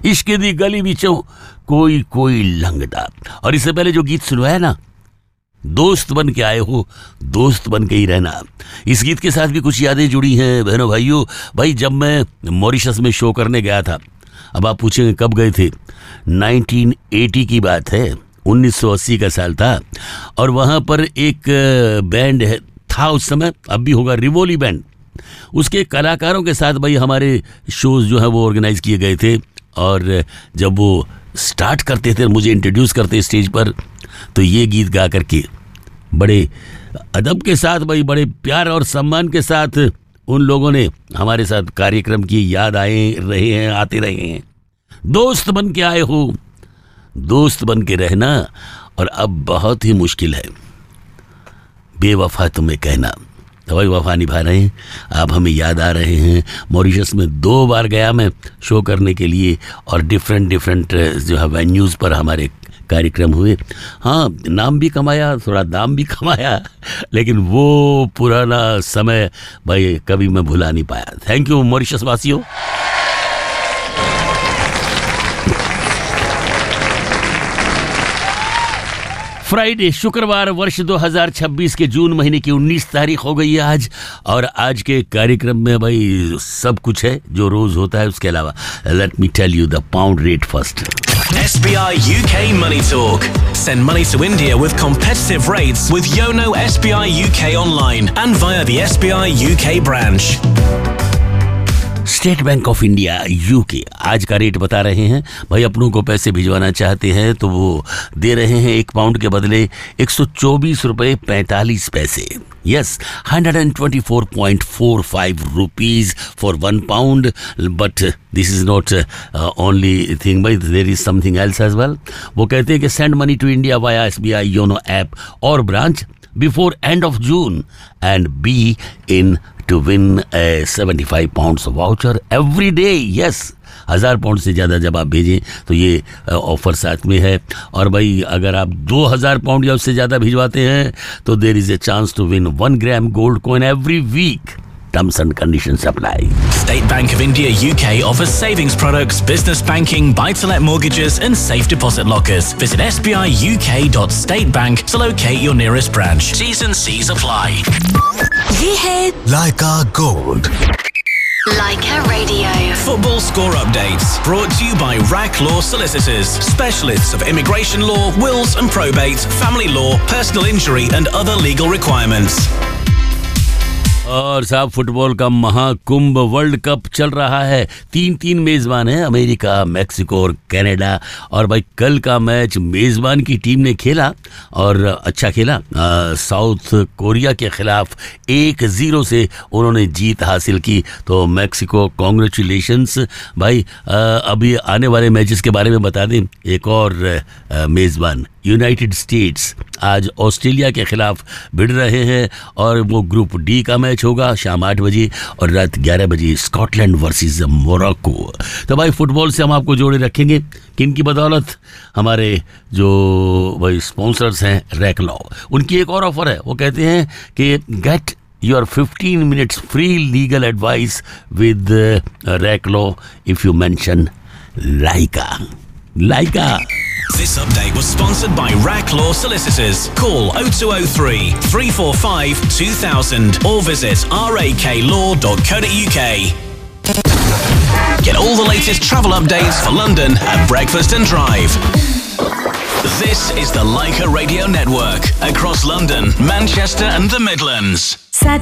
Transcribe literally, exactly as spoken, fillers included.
इश्क दी गली विचों कोई कोई लंघदा। और इससे पहले जो गीत सुनवाया ना, दोस्त बन के आए हो, दोस्त बन के ही रहना, इस गीत के साथ भी कुछ यादें जुड़ी हैं बहनों भाइयों। भाई जब मैं मॉरिशस में शो करने गया था, अब आप पूछेंगे कब गए थे, नाइनटीन एटी की बात है, उन्नीस सौ अस्सी का साल था। और वहाँ पर एक बैंड है था उस समय, अब भी होगा, रिवोली बैंड, उसके कलाकारों के साथ भाई हमारे शोज जो है वो ऑर्गेनाइज किए गए थे। और जब वो स्टार्ट करते थे, मुझे इंट्रोड्यूस करते स्टेज पर, तो ये गीत गा करके बड़े अदब के साथ भाई, बड़े प्यार और सम्मान के साथ उन लोगों ने हमारे साथ कार्यक्रम की याद आए रहे हैं, आते रहे हैं। दोस्त बन के आए हो, दोस्त बन के रहना, और अब बहुत ही मुश्किल है बेवफा तुम्हें कहना। तो भाई वफा निभा रहे हैं, आप हमें याद आ रहे हैं। मॉरिशस में दो बार गया मैं शो करने के लिए, और डिफरेंट डिफरेंट जो है वेन्यूज़ पर हमारे कार्यक्रम हुए। हाँ, नाम भी कमाया, थोड़ा दाम भी कमाया, लेकिन वो पुराना समय भाई कभी मैं भुला नहीं पाया। थैंक यू मॉरिशस वासियों। फ्राइडे, शुक्रवार, वर्ष दो हज़ार छब्बीस के जून महीने की उन्नीस तारीख हो गई है आज। और आज के कार्यक्रम में भाई सब कुछ है जो रोज होता है, उसके अलावा let me tell you the pound rate first. S B I U K Money Talk. Send money to India with competitive rates with Yono S B I U K online and via the S B I U K branch. State bank of India UK आज का rate बता रहे हैं। भाई अपनों को पैसे भिजवाना चाहते हैं तो वो दे रहे हैं एक पाउंड के बदले एक सौ चौबीस रुपए पैंतालीस पैसे। Yes, hundred and twenty four point four five rupees for one pound. But this is not only thing भाई, there is something else as well. वो कहते हैं कि send money to India via S B I YONO app और branch before end of June and be in to win a seventy-five pounds voucher every day. Yes, हजार pound से ज़्यादा जब आप भेजें तो ये ऑफर साथ में है। और भाई अगर आप दो हज़ार पाउंड या उससे ज़्यादा भिजवाते हैं तो there is a chance to win one gram gold coin every week. Terms and conditions apply. State Bank of India U K offers savings products, business banking, buy-to-let mortgages and safe deposit lockers. Visit s b i u k dot state bank to locate your nearest branch. T's and C's apply. ये है Leica Gold. Leica Radio. Football score updates brought to you by R A C Law Solicitors, specialists of immigration law, wills and probate, family law, personal injury and other legal requirements. और साहब football का Mahakumbh world cup चल रहा है। तीन तीन मेजबान हैं, अमेरिका, मैक्सिको और कनाडा। और भाई कल का मैच मेजबान की टीम ने खेला और अच्छा खेला, आ, साउथ कोरिया के खिलाफ एक ज़ीरो से उन्होंने जीत हासिल की। तो मैक्सिको कॉन्ग्रेचुलेशंस भाई। आ, अभी आने वाले मैचेस के बारे में बता दें, एक और आ, मेजबान यूनाइटेड स्टेट्स आज ऑस्ट्रेलिया के खिलाफ भिड़ रहे हैं और वो ग्रुप डी का मैच होगा शाम आठ बजे, और रात ग्यारह बजे स्कॉटलैंड वर्सेस मोरक्को। तो भाई फुटबॉल से हम आपको जोड़े रखेंगे, किन की बदौलत? हमारे जो भाई स्पॉन्सर्स हैं रैक लॉ, उनकी एक और ऑफर है। वो कहते हैं कि get your fifteen minutes free legal advice with rack law if you mention Lyca. Lyca. This update was sponsored by R A C Law Solicitors. Call oh two oh three, three four five, two thousand or visit r a k law dot co dot u k. Get all the latest travel updates for London at Breakfast and Drive. This is the Leica Radio Network across London, Manchester and the Midlands.